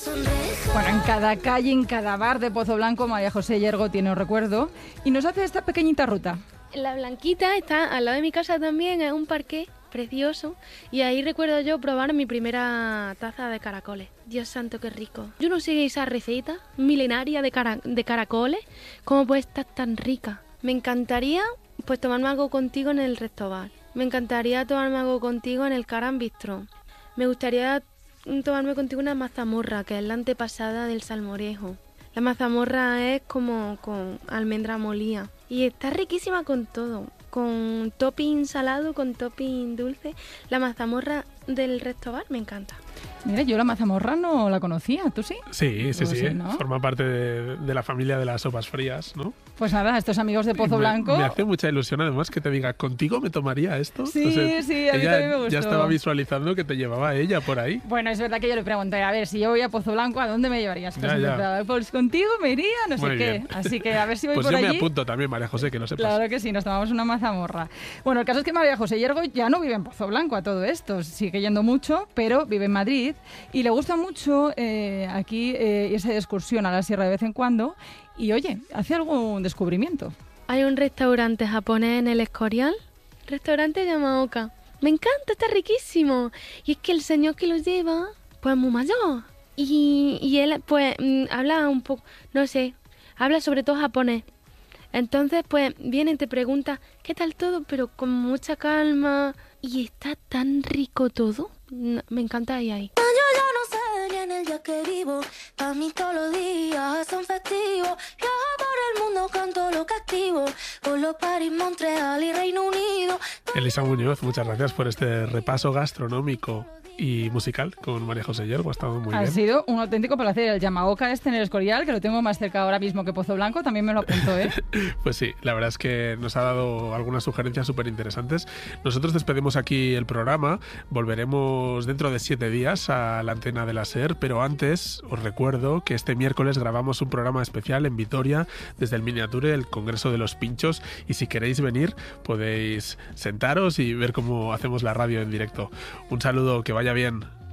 Bueno, en cada calle, en cada bar de Pozo Blanco, María José Yergo tiene un recuerdo y nos hace esta pequeñita ruta. La Blanquita está al lado de mi casa también, es un parque precioso y ahí recuerdo yo probar mi primera taza de caracoles. Dios santo, qué rico. Yo no sé esa receta milenaria de caracoles, cómo puede estar tan rica. Me encantaría pues tomarme algo contigo en el Restobar. Me encantaría tomarme algo contigo en el Caram Bistro. Me gustaría tomarme contigo una mazamorra, que es la antepasada del salmorejo. La mazamorra es como con almendra molida y está riquísima con todo, con topping salado, con topping dulce. La mazamorra del Restobar me encanta. Mira, yo la mazamorra no la conocía, ¿tú sí? Sí, ¿no? Forma parte de la familia de las sopas frías, ¿no? Pues nada, estos amigos de Pozo Blanco... Me hace mucha ilusión además que te diga, ¿contigo me tomaría esto? Sí, sí, a mí también me gustó. Ya estaba visualizando que te llevaba ella por ahí. Bueno, es verdad que yo le pregunté, a ver, si yo voy a Pozo Blanco, ¿a dónde me llevarías? Pues contigo me iría, no sé qué. Así que a ver si voy pues por allí. Pues yo me apunto también, María José, que lo sepas. Claro que sí, nos tomamos una mazamorra. Bueno, el caso es que María José Yergo ya no vive en Pozo Blanco a todo esto. Sigue yendo mucho, pero vive en Madrid y le gusta mucho aquí irse de excursión a la sierra de vez en cuando y, oye, hace algún descubrimiento. Hay un restaurante japonés en El Escorial, restaurante Yamaoka. Me encanta, está riquísimo. Y es que el señor que lo lleva, pues es muy mayor. Y él, pues, habla un poco, no sé, habla sobre todo japonés. Entonces, pues, viene y te pregunta, ¿qué tal todo? Pero con mucha calma. Y está tan rico todo. Me encanta ir ahí. En el día que vivo, pa' mí todos los días son festivos. Viajo por el mundo, canto lo que activo, por los París, Montreal y Reino Unido. Elisa Muñoz, muchas gracias por este repaso gastronómico y musical con María José Yergo. Ha estado muy bien. Ha sido un auténtico placer. El Yamaoka en el Escorial, que lo tengo más cerca ahora mismo que Pozo Blanco, también me lo apunto, ¿eh? Pues sí, la verdad es que nos ha dado algunas sugerencias súper interesantes. Nosotros despedimos aquí el programa. Volveremos dentro de 7 días a la antena de la SER, pero antes os recuerdo que este miércoles grabamos un programa especial en Vitoria desde el Miniature, el Congreso de los Pinchos, y si queréis venir podéis sentaros y ver cómo hacemos la radio en directo. Un saludo, que vaya bien.